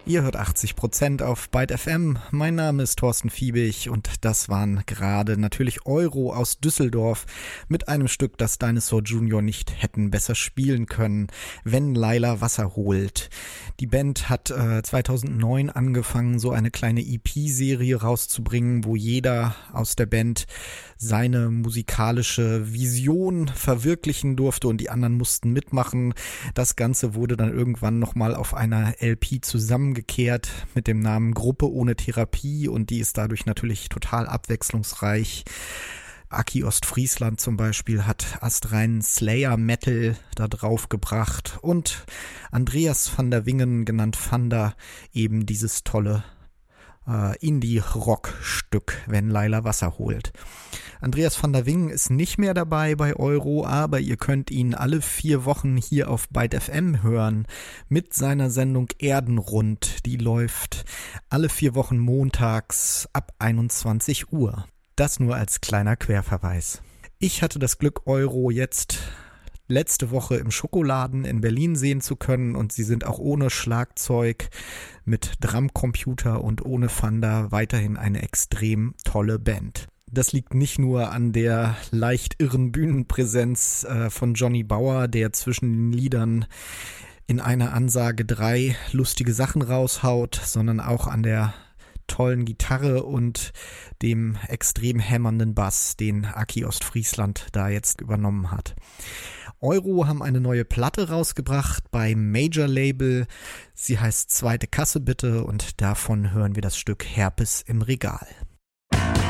Ihr hört 80% auf Byte FM. Mein Name ist Thorsten Fiebig und das waren gerade natürlich Euro aus Düsseldorf mit einem Stück, das Dinosaur Jr. nicht hätten besser spielen können, wenn Laila Wasser holt. Die Band hat 2009 angefangen, so eine kleine EP-Serie rauszubringen, wo jeder aus der Band seine musikalische Vision verwirklichen durfte und die anderen mussten mitmachen. Das Ganze wurde dann irgendwann nochmal auf einer LP zusammengekehrt mit dem Namen Gruppe ohne Therapie und die ist dadurch natürlich total abwechslungsreich. Aki Ostfriesland zum Beispiel hat astreinen Slayer-Metal da drauf gebracht und Andreas van der Wingen, genannt Vander, eben dieses tolle Indie-Rock-Stück, wenn Laila Wasser holt. Andreas van der Wingen ist nicht mehr dabei bei Euro, aber ihr könnt ihn alle 4 Wochen hier auf Byte FM hören mit seiner Sendung Erdenrund. Die läuft alle 4 Wochen montags ab 21 Uhr. Das nur als kleiner Querverweis. Ich hatte das Glück, Euro jetzt letzte Woche im Schokoladen in Berlin sehen zu können und sie sind auch ohne Schlagzeug mit Drumcomputer und ohne Vander weiterhin eine extrem tolle Band. Das liegt nicht nur an der leicht irren Bühnenpräsenz von Johnny Bauer, der zwischen den Liedern in einer Ansage 3 lustige Sachen raushaut, sondern auch an der tollen Gitarre und dem extrem hämmernden Bass, den Aki Ostfriesland da jetzt übernommen hat. Euro haben eine neue Platte rausgebracht beim Major Label. Sie heißt Zweite Kasse bitte und davon hören wir das Stück Herpes im Regal.